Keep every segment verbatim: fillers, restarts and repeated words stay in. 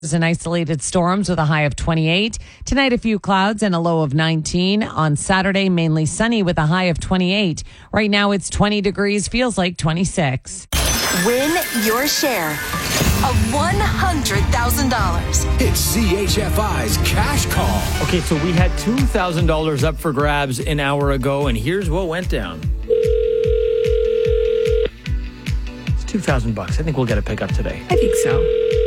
And isolated storms with a high of twenty-eight. Tonight, a few clouds and a low of nineteen. On Saturday, mainly sunny with a high of twenty-eight. Right now, it's twenty degrees, feels like twenty-six. Win your share of one hundred thousand dollars. It's C H F I's Cash Call. Okay, so we had two thousand dollars up for grabs an hour ago, and here's what went down. It's two thousand bucks. I think we'll get a pickup today. I think so.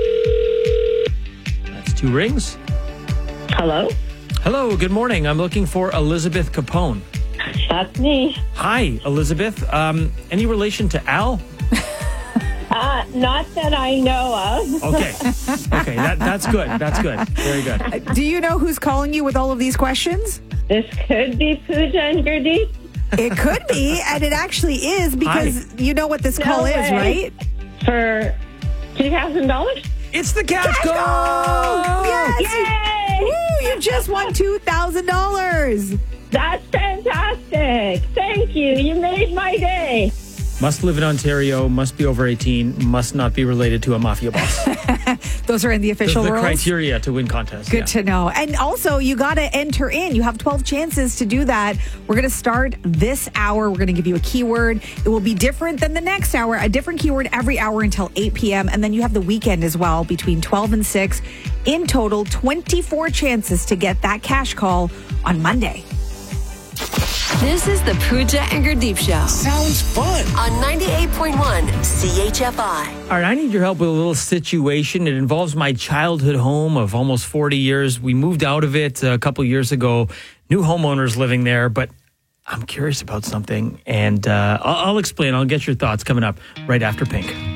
Two rings. Hello? Hello, good morning. I'm looking for Elizabeth Capone. That's me. Hi, Elizabeth. Um, any relation to Al? Uh, not that I know of. Okay. Okay, that, that's good. That's good. Very good. Do you know who's calling you with all of these questions? This could be Pooja and Gurdeep. It could be, and it actually is, because Hi. you know what this call No is, way. right? For two thousand dollars? It's the cash, Cash call! call! Yes! Yay! Woo, you just won two thousand dollars. That's fantastic. Thank you. You made my day. Must live in Ontario, must be over eighteen, must not be related to a mafia boss. Those are in the official the rules. criteria to win contests. Good yeah. to know. And also, you got to enter in. You have twelve chances to do that. We're going to start this hour. We're going to give you a keyword. It will be different than the next hour, a different keyword every hour until eight p.m. And then you have the weekend as well between twelve and six. In total, twenty-four chances to get that cash call on Monday. This is the Pooja and Gurdeep Show Sounds fun. on ninety-eight point one C H F I. All right, I need your help with a little situation. It involves my childhood home of almost forty years. We moved out of it a couple years ago. New homeowners living there, but I'm curious about something, and uh, I'll, I'll explain. I'll get your thoughts coming up right after Pink.